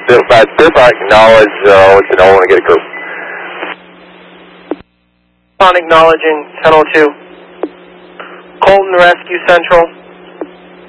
Biff, acknowledge, what's the know, want to get a group. On acknowledging 1002. Colton Rescue Central.